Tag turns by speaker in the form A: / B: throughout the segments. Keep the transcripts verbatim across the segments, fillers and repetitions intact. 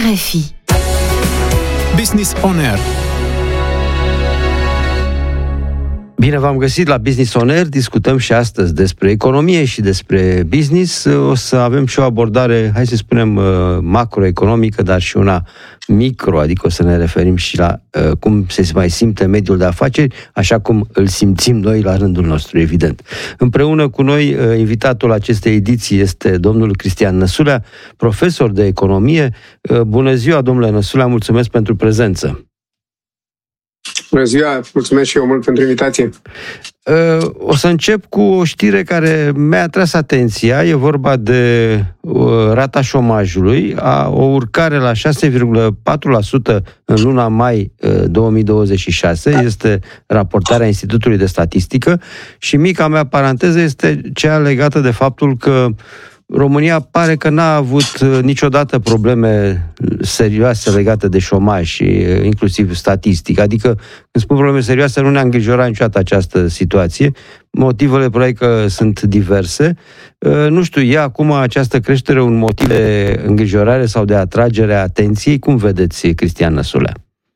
A: R F I.
B: Business On Air.
C: Bine v-am găsit la Business On Air. Discutăm și astăzi despre economie și despre business. O să avem și o abordare, hai să spunem, macroeconomică, dar și una micro, adică o să ne referim și la uh, cum se mai simte mediul de afaceri, așa cum îl simțim noi la rândul nostru, evident. Împreună cu noi, uh, invitatul acestei ediții este domnul Cristian Năsulea, profesor de economie. Uh, bună ziua, domnule Năsulea, mulțumesc pentru prezență.
D: Bună ziua, mulțumesc și eu mult pentru invitație.
C: O să încep cu o știre care mi-a atras atenția. E vorba de rata șomajului, a, o urcare la șase virgulă patru la sută în luna mai două mii douăzeci și șase. Este raportarea Institutului de Statistică și mica mea paranteză este cea legată de faptul că România pare că n-a avut niciodată probleme serioase legate de șomaj, inclusiv statistic. Adică, când spun probleme serioase, nu ne-a îngrijorat niciodată această situație. Motivele probabil că sunt diverse. Nu știu, e acum această creștere un motiv de îngrijorare sau de atragere a atenției? Cum vedeți, Cristian Năsulea?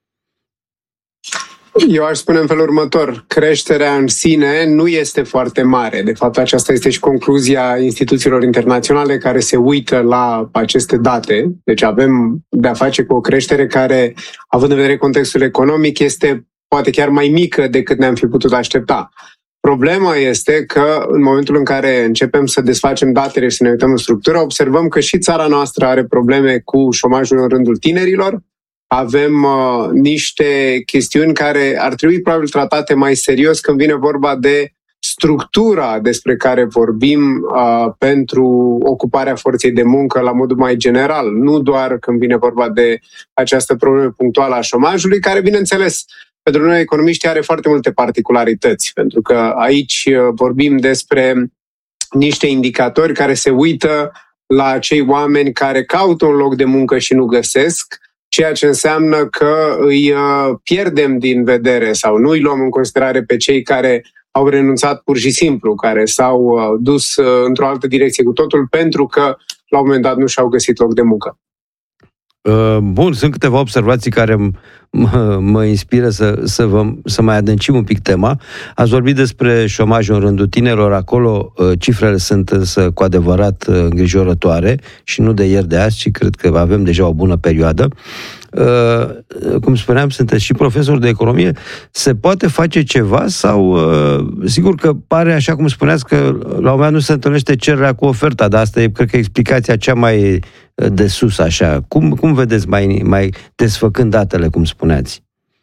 D: Eu aș spune în felul următor, creșterea în sine nu este foarte mare. De fapt, aceasta este și concluzia instituțiilor internaționale care se uită la aceste date. Deci avem de-a face cu o creștere care, având în vedere contextul economic, este poate chiar mai mică decât ne-am fi putut aștepta. Problema este că în momentul în care începem să desfacem datele și să ne uităm în structură, observăm că și țara noastră are probleme cu șomajul în rândul tinerilor. Avem uh, niște chestiuni care ar trebui probabil tratate mai serios când vine vorba de structura despre care vorbim uh, pentru ocuparea forței de muncă la modul mai general, nu doar când vine vorba de această problemă punctuală a șomajului, care, bineînțeles, pentru noi economiști are foarte multe particularități, pentru că aici uh, vorbim despre niște indicatori care se uită la acei oameni care caută un loc de muncă și nu găsesc, ceea ce înseamnă că îi pierdem din vedere sau nu îi luăm în considerare pe cei care au renunțat pur și simplu, care s-au dus într-o altă direcție cu totul pentru că la un moment dat nu și-au găsit loc de muncă.
C: Bun, sunt câteva observații care mă, mă inspiră să, să, vă, să mai adâncim un pic tema. Ați vorbit despre șomajul în rândul tinerilor, acolo cifrele sunt însă cu adevărat îngrijorătoare și nu de ieri de azi, ci cred că avem deja o bună perioadă. Cum spuneam, sunteți și profesor de economie. Se poate face ceva sau, sigur că pare, așa cum spuneați, că la un moment dat nu se întâlnește cererea cu oferta, dar asta e, cred că, explicația cea mai de sus, așa. Cum, cum vedeți mai, mai desfăcând datele, cum spuneați?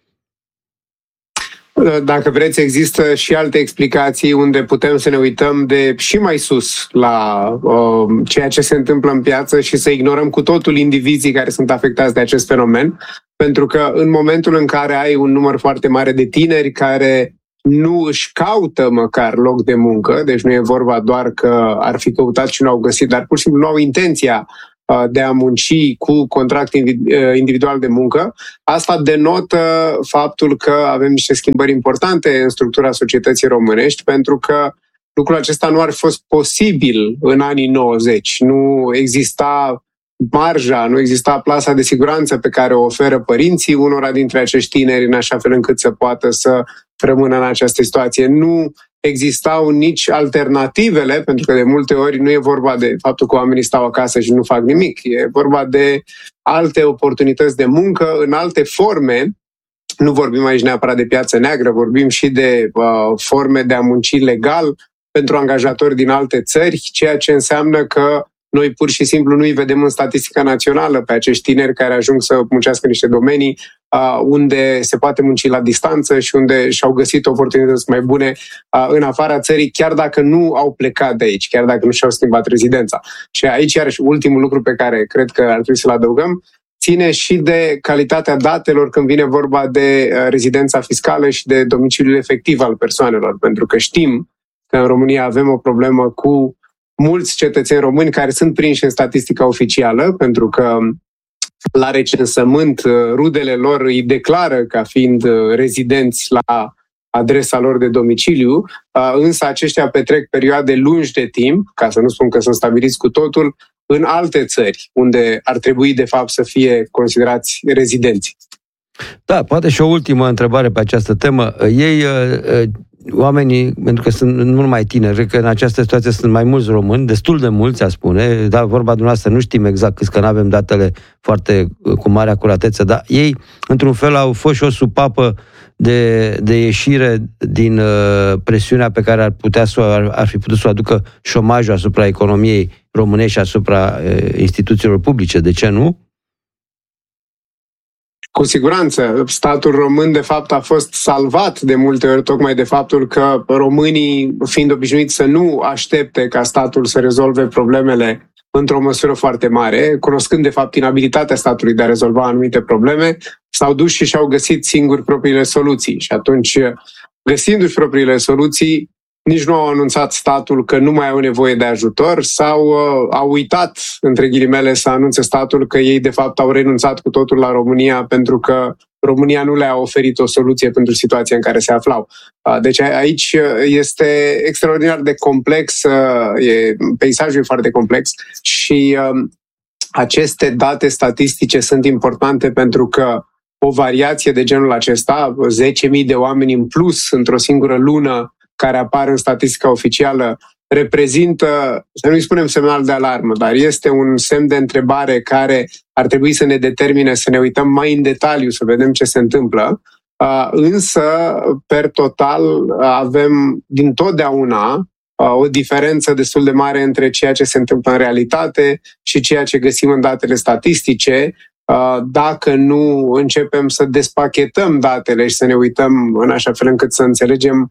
D: Dacă vreți, există și alte explicații unde putem să ne uităm de și mai sus la uh, ceea ce se întâmplă în piață și să ignorăm cu totul indivizii care sunt afectați de acest fenomen, pentru că în momentul în care ai un număr foarte mare de tineri care nu își caută măcar loc de muncă, deci nu e vorba doar că ar fi căutat și nu au găsit, dar pur și simplu nu au intenția de a munci cu contract individual de muncă, asta denotă faptul că avem niște schimbări importante în structura societății românești, pentru că lucrul acesta nu ar fi fost posibil în anii nouăzeci. Nu exista marja, nu exista plasa de siguranță pe care o oferă părinții unora dintre acești tineri în așa fel încât să poată să rămână în această situație. Nu existau nici alternativele, pentru că de multe ori nu e vorba de faptul că oamenii stau acasă și nu fac nimic. E vorba de alte oportunități de muncă în alte forme. Nu vorbim aici neapărat de piață neagră, vorbim și de uh, forme de a munci legal pentru angajatori din alte țări, ceea ce înseamnă că noi pur și simplu nu îi vedem în statistica națională pe acești tineri care ajung să muncească în niște domenii uh, unde se poate munci la distanță și unde și-au găsit oportunități mai bune uh, în afara țării, chiar dacă nu au plecat de aici, chiar dacă nu și-au schimbat rezidența. Și aici, iarăși, ultimul lucru pe care cred că ar trebui să-l adăugăm, ține și de calitatea datelor când vine vorba de uh, rezidența fiscală și de domiciliul efectiv al persoanelor, pentru că știm că în România avem o problemă cu mulți cetățeni români care sunt prinși în statistica oficială, pentru că la recensământ rudele lor îi declară ca fiind rezidenți la adresa lor de domiciliu, însă aceștia petrec perioade lungi de timp, ca să nu spun că sunt stabiliți cu totul, în alte țări, unde ar trebui, de fapt, să fie considerați rezidenți.
C: Da, poate și o ultimă întrebare pe această temă. Ei, oamenii, pentru că sunt nu numai tineri, cred că în această situație sunt mai mulți români, destul de mulți, a spune, dar vorba dumneavoastră, nu știm exact câți, că nu avem datele foarte cu mare acuratețe, dar ei, într-un fel, au fost și o supapă de, de ieșire din uh, presiunea pe care ar, putea să, ar, ar fi putut să o aducă șomajul asupra economiei românești și asupra uh, instituțiilor publice. De ce nu?
D: Cu siguranță, statul român, de fapt, a fost salvat de multe ori tocmai de faptul că românii, fiind obișnuiți să nu aștepte ca statul să rezolve problemele într-o măsură foarte mare, cunoscând, de fapt, inabilitatea statului de a rezolva anumite probleme, s-au dus și și-au găsit singuri propriile soluții. Și atunci, găsindu-și propriile soluții, nici nu au anunțat statul că nu mai au nevoie de ajutor sau uh, au uitat, între ghilimele, să anunțe statul că ei, de fapt, au renunțat cu totul la România pentru că România nu le-a oferit o soluție pentru situația în care se aflau. Uh, deci aici este extraordinar de complex, uh, e, peisajul e foarte complex și uh, aceste date statistice sunt importante pentru că o variație de genul acesta, zece mii de oameni în plus într-o singură lună, care apar în statistica oficială, reprezintă, să nu-i spunem semnal de alarmă, dar este un semn de întrebare care ar trebui să ne determine să ne uităm mai în detaliu, să vedem ce se întâmplă. Însă, per total, avem dintotdeauna o diferență destul de mare între ceea ce se întâmplă în realitate și ceea ce găsim în datele statistice, dacă nu începem să despachetăm datele și să ne uităm în așa fel încât să înțelegem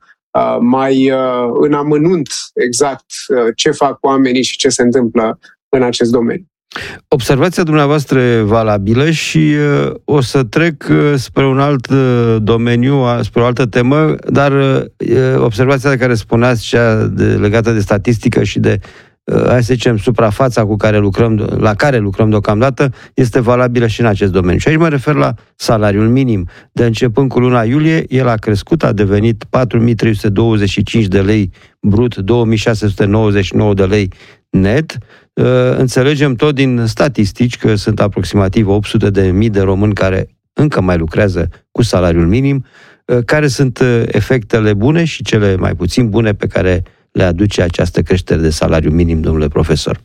D: mai în amănunt exact ce fac oamenii și ce se întâmplă în acest domeniu.
C: Observația dumneavoastră e valabilă și o să trec spre un alt domeniu, spre o altă temă, dar observația de care spuneați, cea de, legată de statistică și de, hai să zicem, suprafața cu care lucrăm, la care lucrăm deocamdată, este valabilă și în acest domeniu. Și aici mă refer la salariul minim. De începând cu luna iulie, el a crescut, a devenit patru mii trei sute douăzeci și cinci de lei brut, două mii șase sute nouăzeci și nouă de lei net. Înțelegem tot din statistici că sunt aproximativ opt sute de mii de români care încă mai lucrează cu salariul minim. Care sunt efectele bune și cele mai puțin bune pe care le aduce această creștere de salariu minim, domnule profesor?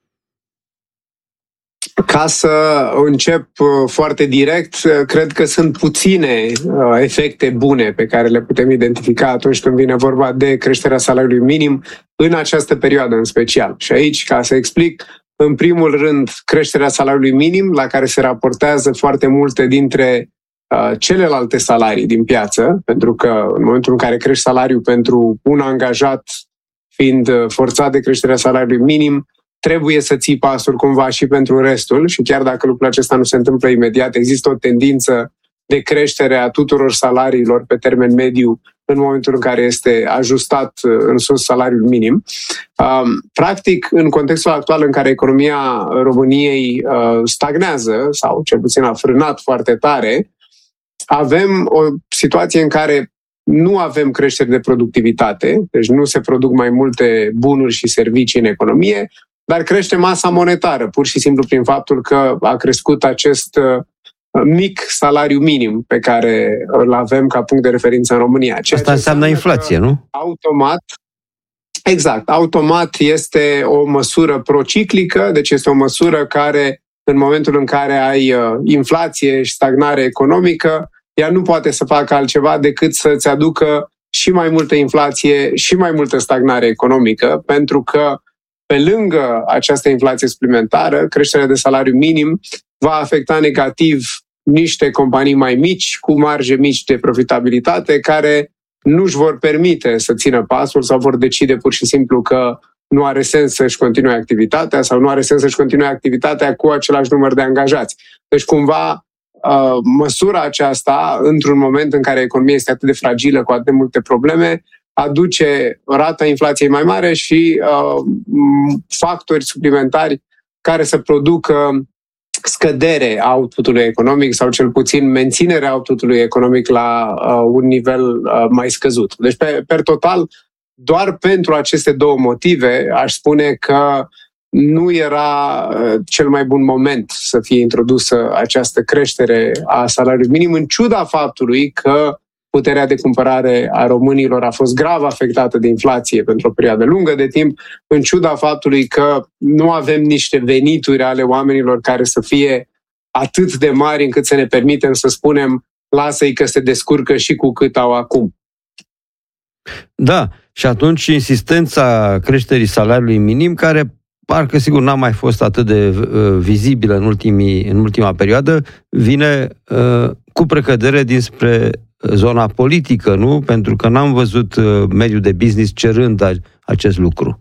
D: Ca să încep foarte direct, cred că sunt puține efecte bune pe care le putem identifica atunci când vine vorba de creșterea salariului minim în această perioadă în special. Și aici, ca să explic, în primul rând, creșterea salariului minim, la care se raportează foarte multe dintre uh, celelalte salarii din piață, pentru că în momentul în care crești salariul pentru un angajat, fiind forțat de creșterea salariului minim, trebuie să ții pasul cumva și pentru restul și chiar dacă lucrul acesta nu se întâmplă imediat, există o tendință de creștere a tuturor salariilor pe termen mediu în momentul în care este ajustat în sus salariul minim. Practic, în contextul actual în care economia României stagnează sau cel puțin a frânat foarte tare, avem o situație în care nu avem creștere de productivitate, deci nu se produc mai multe bunuri și servicii în economie, dar crește masa monetară, pur și simplu prin faptul că a crescut acest mic salariu minim pe care îl avem ca punct de referință în România.
C: Ceea Asta înseamnă inflație, nu?
D: Automat, exact, automat este o măsură prociclică, deci este o măsură care, în momentul în care ai inflație și stagnare economică, ea nu poate să facă altceva decât să-ți aducă și mai multă inflație și mai multă stagnare economică, pentru că pe lângă această inflație suplimentară, creșterea de salariu minim va afecta negativ niște companii mai mici, cu marje mici de profitabilitate, care nu își vor permite să țină pasul sau vor decide pur și simplu că nu are sens să-și continue activitatea sau nu are sens să-și continue activitatea cu același număr de angajați. Deci, cumva, măsura aceasta, într-un moment în care economia este atât de fragilă, cu atât de multe probleme, aduce rata inflației mai mare și uh, factori suplimentari care să producă scădere a output-ului economic sau cel puțin menținerea output-ului economic la uh, un nivel uh, mai scăzut. Deci, pe, per total, doar pentru aceste două motive, aș spune că nu era cel mai bun moment să fie introdusă această creștere a salariului minim, în ciuda faptului că puterea de cumpărare a românilor a fost grav afectată de inflație pentru o perioadă lungă de timp, în ciuda faptului că nu avem niște venituri ale oamenilor care să fie atât de mari încât să ne permitem să spunem lasă-i că se descurcă și cu cât au acum.
C: Da, și atunci insistența creșterii salariului minim, care parcă sigur n-a mai fost atât de uh, vizibilă în, ultimii, în ultima perioadă, vine uh, cu precădere dinspre zona politică, nu? Pentru că n-am văzut uh, mediul de business cerând a, acest lucru.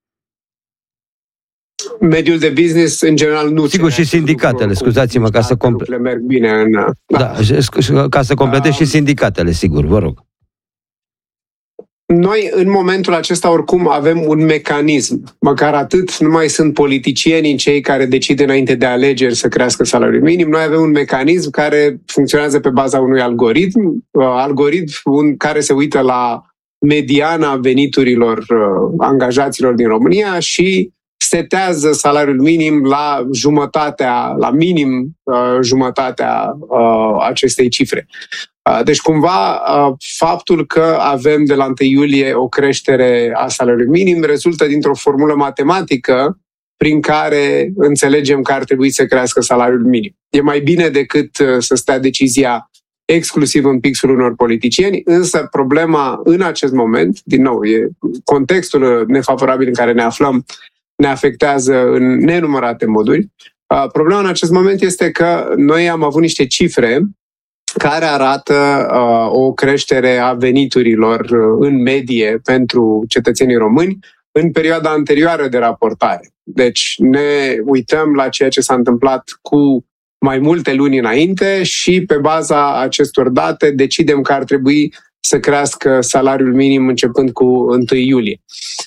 D: Mediul de business, în general, nu...
C: Sigur, și sindicatele, scuzați-mă, ca să completez.
D: merg bine în...
C: Da, da ca să completez uh, și sindicatele, sigur, vă rog.
D: Noi, în momentul acesta, oricum, avem un mecanism. Măcar atât, nu mai sunt politicienii cei care decid înainte de alegeri să crească salariul minim. Noi avem un mecanism care funcționează pe baza unui algoritm, algoritm care se uită la mediana veniturilor angajaților din România și setează salariul minim la jumătatea, la minim jumătatea acestei cifre. Deci, cumva, faptul că avem de la întâi iulie o creștere a salariului minim rezultă dintr-o formulă matematică prin care înțelegem că ar trebui să crească salariul minim. E mai bine decât să stea decizia exclusiv în pixul unor politicieni, însă problema în acest moment, din nou, e contextul nefavorabil în care ne aflăm, ne afectează în nenumărate moduri. Problema în acest moment este că noi am avut niște cifre care arată uh, o creștere a veniturilor uh, în medie pentru cetățenii români în perioada anterioară de raportare. Deci ne uităm la ceea ce s-a întâmplat cu mai multe luni înainte și pe baza acestor date decidem că ar trebui să crească salariul minim începând cu întâi iulie.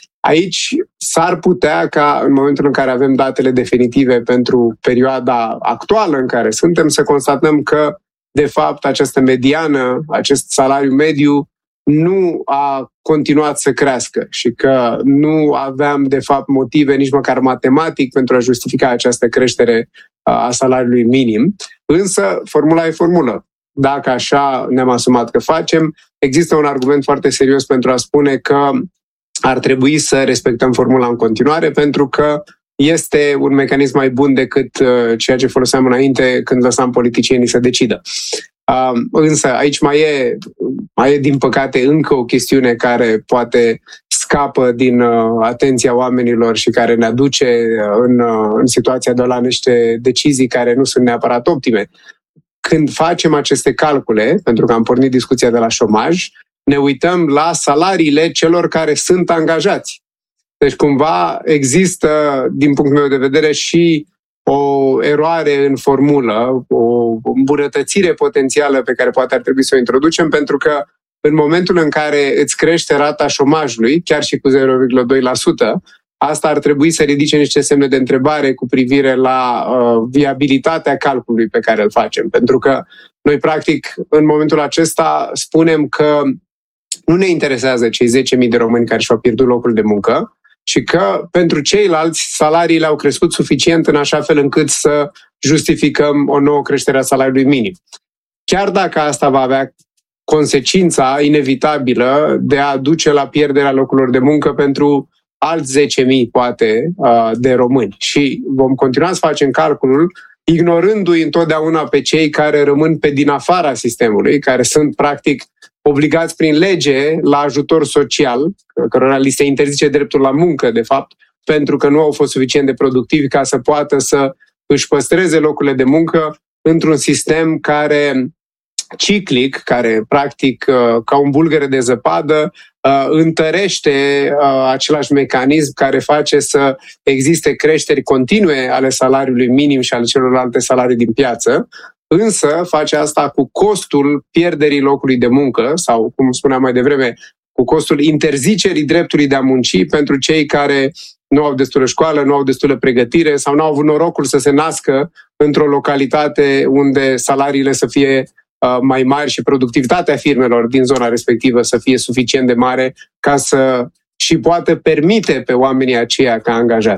D: Aici s-ar putea ca în momentul în care avem datele definitive pentru perioada actuală în care suntem să constatăm că de fapt, această mediană, acest salariu mediu nu a continuat să crească și că nu aveam, de fapt, motive nici măcar matematic pentru a justifica această creștere a salariului minim. Însă, formula e formulă. Dacă așa ne-am asumat că facem, există un argument foarte serios pentru a spune că ar trebui să respectăm formula în continuare, pentru că este un mecanism mai bun decât uh, ceea ce foloseam înainte când lăsam politicienii să decidă. Uh, însă aici mai e, mai e, din păcate, încă o chestiune care poate scapă din uh, atenția oamenilor și care ne aduce în, uh, în situația de la niște decizii care nu sunt neapărat optime. Când facem aceste calcule, pentru că am pornit discuția de la șomaj, ne uităm la salariile celor care sunt angajați. Deci, cumva, există, din punctul meu de vedere, și o eroare în formulă, o îmbunătățire potențială pe care poate ar trebui să o introducem, pentru că în momentul în care îți crește rata șomajului, chiar și cu zero virgulă doi la sută, asta ar trebui să ridice niște semne de întrebare cu privire la uh, viabilitatea calculului pe care îl facem. Pentru că noi, practic, în momentul acesta spunem că nu ne interesează cei zece mii de români care și-au pierdut locul de muncă, și că pentru ceilalți salariile au crescut suficient în așa fel încât să justificăm o nouă creștere a salariului minim. Chiar dacă asta va avea consecința inevitabilă de a duce la pierderea locurilor de muncă pentru alți zece mii, poate, de români. Și vom continua să facem calculul, ignorându-i întotdeauna pe cei care rămân pe din afara sistemului, care sunt, practic, obligați prin lege la ajutor social, cărora li se interzice dreptul la muncă, de fapt, pentru că nu au fost suficient de productivi ca să poată să își păstreze locurile de muncă într-un sistem care ciclic, care practic ca un bulgăre de zăpadă întărește același mecanism care face să existe creșteri continue ale salariului minim și ale celorlalte salarii din piață, însă face asta cu costul pierderii locului de muncă sau, cum spuneam mai devreme, cu costul interzicerii dreptului de a munci pentru cei care nu au destulă școală, nu au destulă pregătire sau nu au avut norocul să se nască într-o localitate unde salariile să fie uh, mai mari și productivitatea firmelor din zona respectivă să fie suficient de mare ca să și poată permite pe oamenii aceia ca angajați.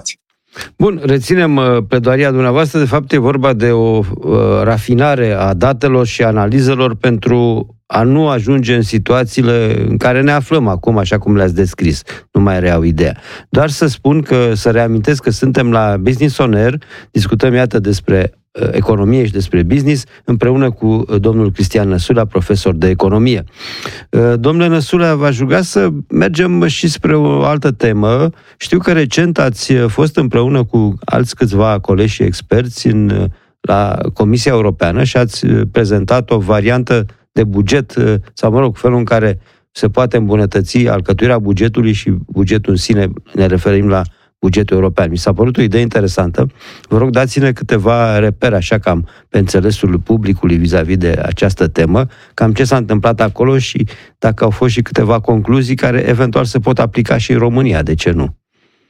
C: Bun, reținem pledoaria dumneavoastră. De fapt, e vorba de o uh, rafinare a datelor și analizelor pentru a nu ajunge în situațiile în care ne aflăm acum, așa cum le-ați descris. Nu mai reau ideea. Doar să spun că, să reamintesc că suntem la Business On Air, discutăm, iată, despre uh, economie și despre business, împreună cu uh, domnul Cristian Năsulea, profesor de economie. Uh, domnule Năsulea, v-aș ruga să mergem și spre o altă temă. Știu că recent ați fost împreună cu alți câțiva colegi și experți în, la Comisia Europeană și ați prezentat o variantă de buget, sau mă rog, felul în care se poate îmbunătăți alcătuirea bugetului și bugetul în sine, ne referim la bugetul european. Mi s-a părut o idee interesantă. Vă rog, dați-ne câteva repere, așa cam pe înțelesul publicului vis-a-vis de această temă, cam ce s-a întâmplat acolo și dacă au fost și câteva concluzii care eventual se pot aplica și în România, de ce nu?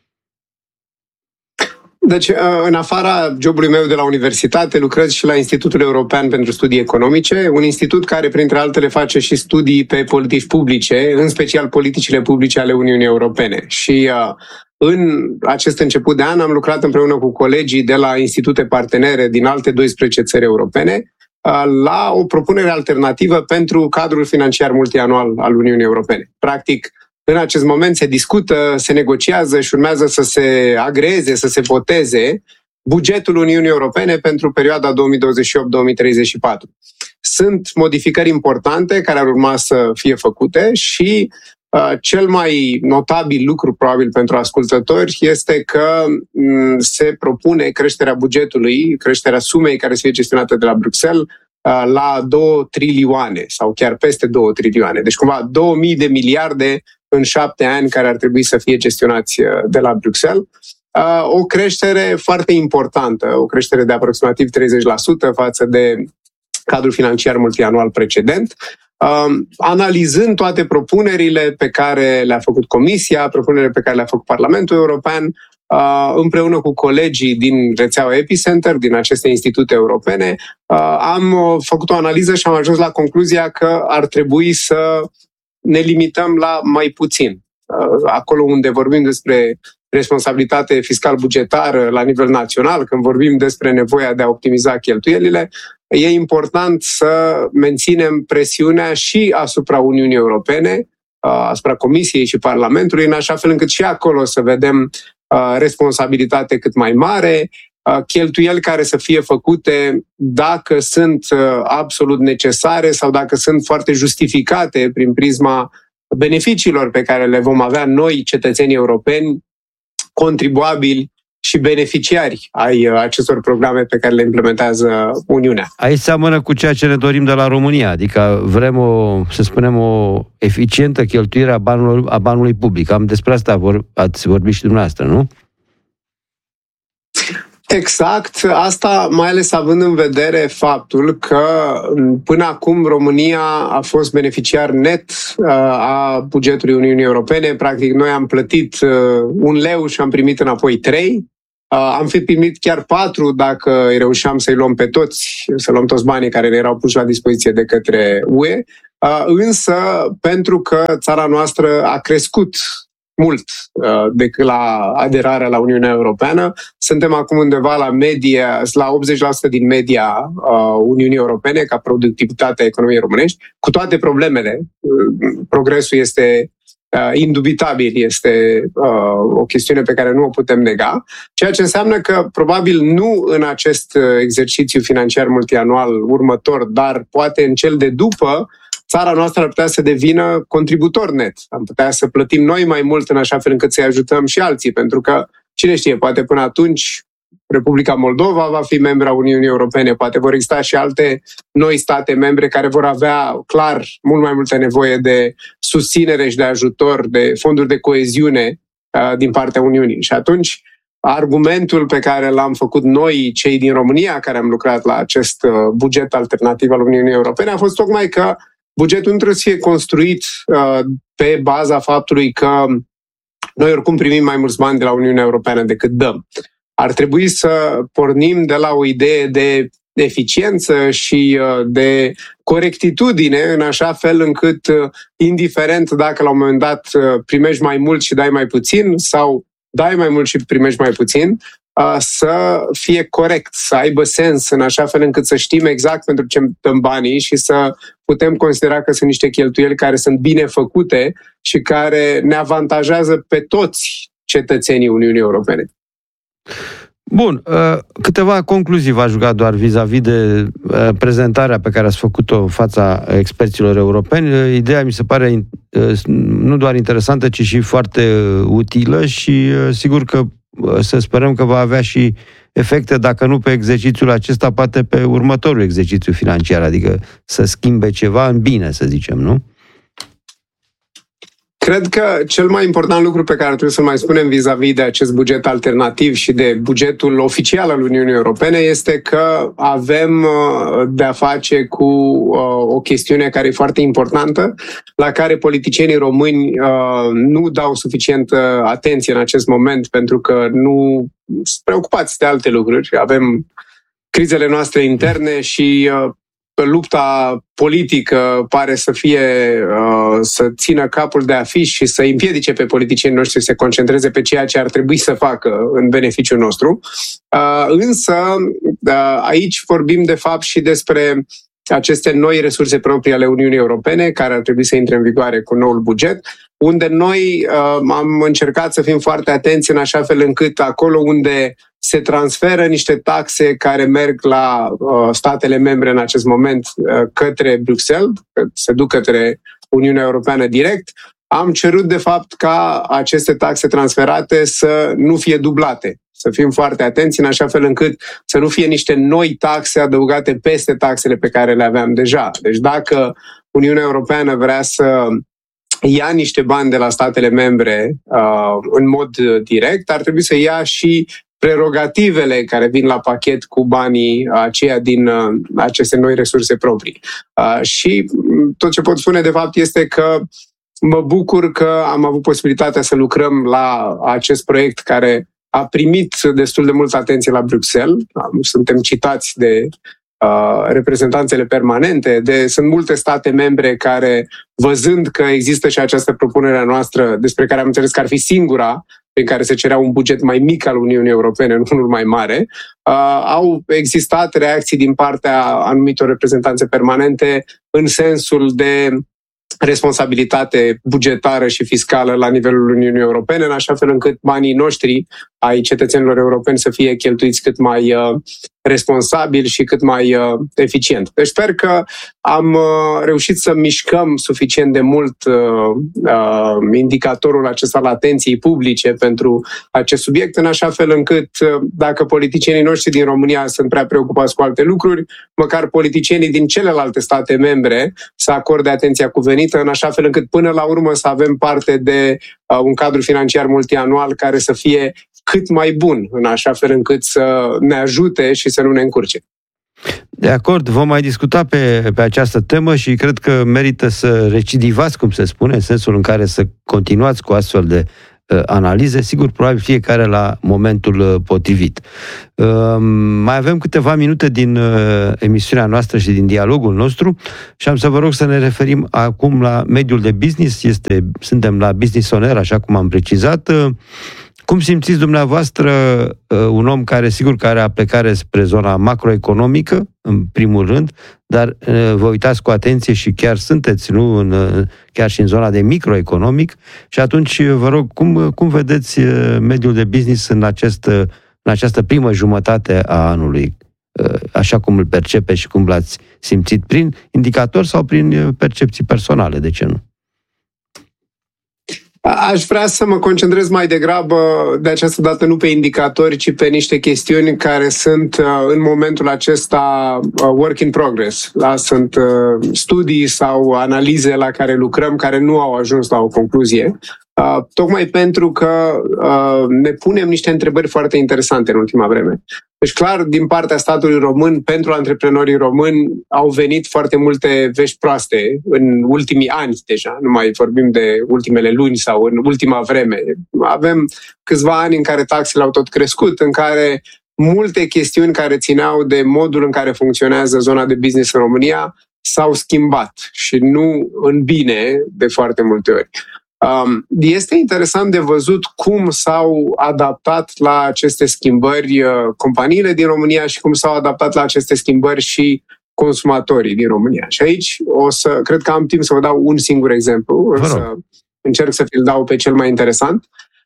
D: Deci, în afara jobului meu de la universitate, lucrez și la Institutul European pentru Studii Economice, un institut care, printre altele, face și studii pe politici publice, în special politicile publice ale Uniunii Europene. Și în acest început de an am lucrat împreună cu colegii de la institute partenere din alte douăsprezece țări europene la o propunere alternativă pentru cadrul financiar multianual al Uniunii Europene. Practic, în acest moment se discută, se negociază și urmează să se agreeze, să se voteze bugetul Uniunii Europene pentru perioada două mii douăzeci și opt - două mii treizeci și patru. Sunt modificări importante care ar urma să fie făcute și uh, cel mai notabil lucru probabil pentru ascultători este că m- se propune creșterea bugetului, creșterea sumei care să fie gestionată de la Bruxelles uh, la două trilioane sau chiar peste două trilioane. Deci cumva două mii de miliarde în șapte ani care ar trebui să fie gestionați de la Bruxelles. O creștere foarte importantă, o creștere de aproximativ treizeci la sută față de cadrul financiar multianual precedent, analizând toate propunerile pe care le-a făcut Comisia, propunerile pe care le-a făcut Parlamentul European, împreună cu colegii din rețeaua Epicenter, din aceste institute europene, am făcut o analiză și am ajuns la concluzia că ar trebui să ne limităm la mai puțin. Acolo unde vorbim despre responsabilitate fiscal-bugetară la nivel național, când vorbim despre nevoia de a optimiza cheltuielile, e important să menținem presiunea și asupra Uniunii Europene, asupra Comisiei și Parlamentului, în așa fel încât și acolo să vedem responsabilitate cât mai mare, cheltuieli care să fie făcute dacă sunt absolut necesare sau dacă sunt foarte justificate prin prisma beneficiilor pe care le vom avea noi, cetățenii europeni, contribuabili și beneficiari ai acestor programe pe care le implementează Uniunea.
C: Aici seamănă cu ceea ce ne dorim de la România, adică vrem o, să spunem, o eficientă cheltuire a banului, a banului public. Am despre asta vor, ați vorbit și dumneavoastră, nu?
D: Exact, asta mai ales având în vedere faptul că până acum România a fost beneficiar net a bugetului Uniunii Europene. Practic noi am plătit un leu și am primit înapoi trei. Am fi primit chiar patru dacă îi reușeam să-i luăm pe toți, să luăm toți banii care ne erau puși la dispoziție de către U E. Însă, pentru că țara noastră a crescut mult decât la aderarea la Uniunea Europeană. Suntem acum undeva la media, la optzeci la sută din media Uniunii Europene ca productivitatea economiei românești, cu toate problemele. Progresul este indubitabil, este o chestiune pe care nu o putem nega, ceea ce înseamnă că probabil nu în acest exercițiu financiar multianual următor, dar poate în cel de după, țara noastră ar putea să devină contributor net. Am putea să plătim noi mai mult în așa fel încât să-i ajutăm și alții, pentru că, cine știe, poate până atunci Republica Moldova va fi membra Uniunii Europene, poate vor exista și alte noi state membre care vor avea, clar, mult mai multă nevoie de susținere și de ajutor, de fonduri de coeziune uh, din partea Uniunii. Și atunci, argumentul pe care l-am făcut noi, cei din România, care am lucrat la acest uh, buget alternativ al Uniunii Europene, a fost tocmai că bugetul nu trebuie să fie construit uh, pe baza faptului că noi oricum primim mai mulți bani de la Uniunea Europeană decât dăm. Ar trebui să pornim de la o idee de eficiență și uh, de corectitudine, în așa fel încât, uh, indiferent dacă la un moment dat uh, primești mai mult și dai mai puțin, sau dai mai mult și primești mai puțin, să fie corect, să aibă sens, în așa fel încât să știm exact pentru ce dăm banii și să putem considera că sunt niște cheltuieli care sunt bine făcute și care ne avantajează pe toți cetățenii Uniunii Europene.
C: Bun, câteva concluzii v-aș ruga doar vis-a-vis de prezentarea pe care ați făcut-o în fața experților europeni. Ideea mi se pare nu doar interesantă, ci și foarte utilă și sigur că să sperăm că va avea și efecte, dacă nu pe exercițiul acesta, poate pe următorul exercițiu financiar, adică să schimbe ceva în bine, să zicem, nu?
D: Cred că cel mai important lucru pe care trebuie să-l mai spunem vis-a-vis de acest buget alternativ și de bugetul oficial al Uniunii Europene este că avem de-a face cu o chestiune care e foarte importantă, la care politicienii români nu dau suficientă atenție în acest moment pentru că nu sunt preocupați de alte lucruri. Avem crizele noastre interne și lupta politică pare să fie, să țină capul de afiș și să împiedice pe politicienii noștri să se concentreze pe ceea ce ar trebui să facă în beneficiul nostru. Însă, aici vorbim de fapt și despre aceste noi resurse proprii ale Uniunii Europene, care ar trebui să intre în vigoare cu noul buget, unde noi am încercat să fim foarte atenți în așa fel încât acolo unde se transferă niște taxe care merg la uh, statele membre în acest moment uh, către Bruxelles, se duc către Uniunea Europeană direct, am cerut de fapt ca aceste taxe transferate să nu fie dublate. Să fim foarte atenți în așa fel încât să nu fie niște noi taxe adăugate peste taxele pe care le aveam deja. Deci dacă Uniunea Europeană vrea să ia niște bani de la statele membre uh, în mod direct, ar trebui să ia și prerogativele care vin la pachet cu banii aceia din uh, aceste noi resurse proprii. Uh, și tot ce pot spune de fapt este că mă bucur că am avut posibilitatea să lucrăm la acest proiect care a primit destul de multă atenție la Bruxelles. Suntem citați de uh, reprezentanțele permanente, de, sunt multe state membre care, văzând că există și această propunere a noastră, despre care am înțeles că ar fi singura prin care se cerea un buget mai mic al Uniunii Europene, nu unul mai mare, uh, au existat reacții din partea anumitor reprezentanțe permanente în sensul de responsabilitate bugetară și fiscală la nivelul Uniunii Europene, în așa fel încât banii noștri ai cetățenilor europeni să fie cheltuiți cât mai uh, responsabil și cât mai uh, eficient. Deci sper că am uh, reușit să mișcăm suficient de mult uh, uh, indicatorul acesta al atenției publice pentru acest subiect, în așa fel încât uh, dacă politicienii noștri din România sunt prea preocupați cu alte lucruri, măcar politicienii din celelalte state membre să acorde atenția cuvenită, în așa fel încât până la urmă să avem parte de uh, un cadru financiar multianual care să fie cât mai bun, în așa fel încât să ne ajute și să nu ne încurce.
C: De acord, vom mai discuta pe, pe această temă și cred că merită să recidivați, cum se spune, în sensul în care să continuați cu astfel de uh, analize, sigur, probabil fiecare la momentul uh, potrivit. Uh, mai avem câteva minute din uh, emisiunea noastră și din dialogul nostru și am să vă rog să ne referim acum la mediul de business. Este, suntem la Business On Air, așa cum am precizat. Uh, Cum simțiți dumneavoastră un om care, sigur, care are plecare spre zona macroeconomică, în primul rând, dar vă uitați cu atenție și chiar sunteți, nu, în, chiar și în zona de microeconomic, și atunci vă rog, cum, cum vedeți mediul de business în, acest, în această primă jumătate a anului, așa cum îl percepe și cum l-ați simțit, prin indicatori sau prin percepții personale, de ce nu?
D: Aș vrea să mă concentrez mai degrabă, de această dată nu pe indicatori, ci pe niște chestiuni care sunt în momentul acesta work in progress. Da? Sunt studii sau analize la care lucrăm care nu au ajuns la o concluzie. Uh, tocmai pentru că uh, ne punem niște întrebări foarte interesante în ultima vreme. Deci, clar, din partea statului român, pentru antreprenorii români, au venit foarte multe vești proaste în ultimii ani deja. Nu mai vorbim de ultimele luni sau în ultima vreme. Avem câțiva ani în care taxele au tot crescut, în care multe chestiuni care țineau de modul în care funcționează zona de business în România s-au schimbat și nu în bine de foarte multe ori. Este interesant de văzut cum s-au adaptat la aceste schimbări companiile din România și cum s-au adaptat la aceste schimbări și consumatorii din România. Și aici o să, cred că am timp să vă dau un singur exemplu, o să încerc să vi-l dau pe cel mai interesant.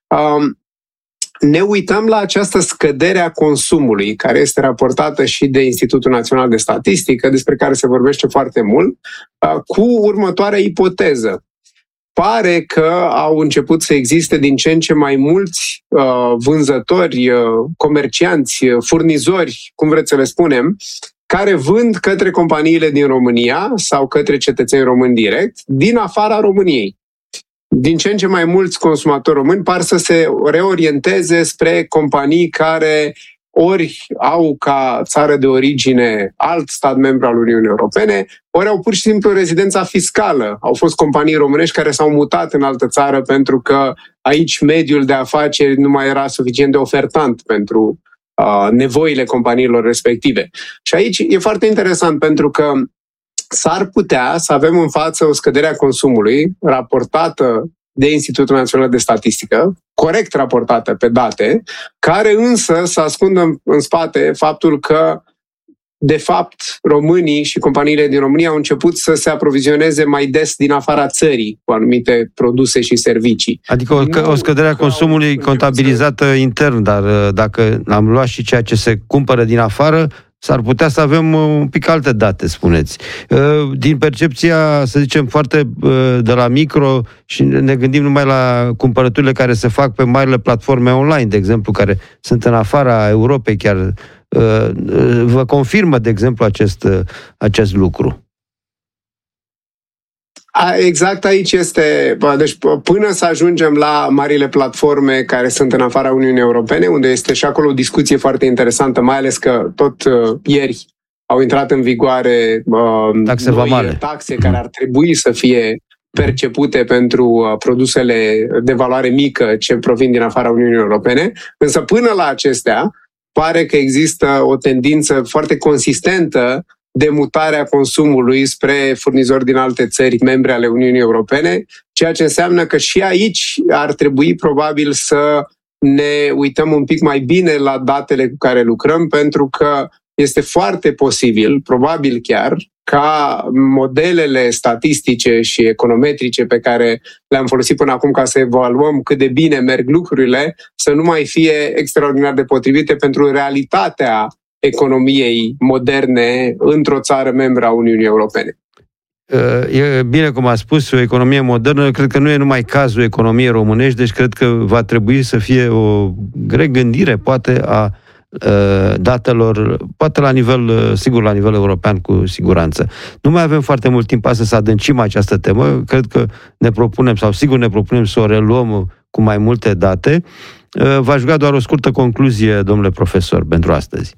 D: Ne uităm la această scădere a consumului, care este raportată și de Institutul Național de Statistică, despre care se vorbește foarte mult, cu următoarea ipoteză. Pare că au început să existe din ce în ce mai mulți uh, vânzători, uh, comercianți, uh, furnizori, cum vreți să le spunem, care vând către companiile din România sau către cetățeni români direct, din afara României. Din ce în ce mai mulți consumatori români par să se reorienteze spre companii care ori au ca țară de origine alt stat membru al Uniunii Europene, ori au pur și simplu rezidența fiscală. Au fost companii românești care s-au mutat în altă țară pentru că aici mediul de afaceri nu mai era suficient de ofertant pentru uh, nevoile companiilor respective. Și aici e foarte interesant pentru că s-ar putea să avem în față o scădere a consumului raportată de Institutul Național de Statistică, corect raportată pe date, care însă să ascundă în, în spate faptul că, de fapt, românii și companiile din România au început să se aprovizioneze mai des din afara țării cu anumite produse și servicii.
C: Adică o, o scădere a consumului contabilizată intern, dar dacă am luat și ceea ce se cumpără din afară, s-ar putea să avem un pic alte date, spuneți. Din percepția, să zicem, foarte de la micro și ne gândim numai la cumpărăturile care se fac pe marile platforme online, de exemplu, care sunt în afara Europei, chiar vă confirmă, de exemplu, acest, acest lucru.
D: Exact aici este, deci până să ajungem la marile platforme care sunt în afara Uniunii Europene, unde este și acolo o discuție foarte interesantă, mai ales că tot uh, ieri au intrat în vigoare uh,
C: taxe
D: noi
C: vamale.
D: taxe care ar trebui să fie percepute pentru uh, produsele de valoare mică ce provin din afara Uniunii Europene, însă până la acestea pare că există o tendință foarte consistentă de mutarea consumului spre furnizori din alte țări membre ale Uniunii Europene, ceea ce înseamnă că și aici ar trebui probabil să ne uităm un pic mai bine la datele cu care lucrăm, pentru că este foarte posibil, probabil chiar, ca modelele statistice și econometrice pe care le-am folosit până acum ca să evaluăm cât de bine merg lucrurile, să nu mai fie extraordinar de potrivite pentru realitatea economiei moderne într-o țară membră a Uniunii Europene.
C: E bine cum a spus, o economie modernă, cred că nu e numai cazul economiei românești, deci cred că va trebui să fie o regândire, poate, a datelor, poate la nivel, sigur, la nivel european, cu siguranță. Nu mai avem foarte mult timp astăzi să adâncim această temă, cred că ne propunem, sau sigur ne propunem să o reluăm cu mai multe date. V-aș ruga doar o scurtă concluzie, domnule profesor, pentru astăzi.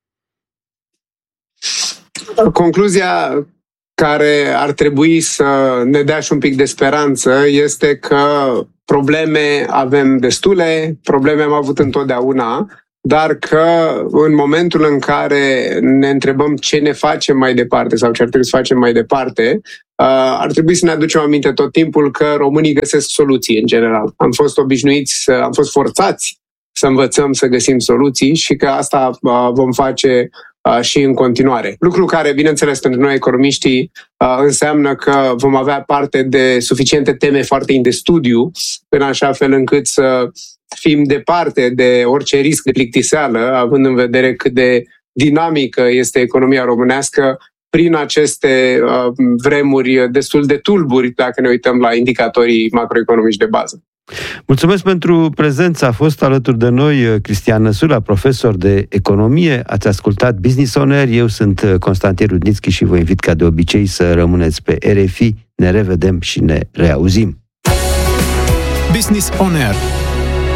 D: Concluzia care ar trebui să ne dea și un pic de speranță este că probleme avem destule, probleme am avut întotdeauna, dar că în momentul în care ne întrebăm ce ne facem mai departe sau ce ar trebui să facem mai departe, ar trebui să ne aducem aminte tot timpul că românii găsesc soluții în general. Am fost obișnuiți, am fost forțați să învățăm să găsim soluții și că asta vom face și în continuare. Lucru care, bineînțeles, pentru noi economiștii înseamnă că vom avea parte de suficiente teme foarte in de studiu, în așa fel încât să fim departe de orice risc de plictiseală, având în vedere cât de dinamică este economia românească prin aceste vremuri destul de tulburi, dacă ne uităm la indicatorii macroeconomici de bază.
C: Mulțumesc pentru prezență. A fost alături de noi Cristian Năsula, profesor de economie. Ați ascultat Business On Air. Eu sunt Constantin Rudnițchi și vă invit ca de obicei să rămâneți pe R F I. Ne revedem și ne reauzim.
B: Business On Air.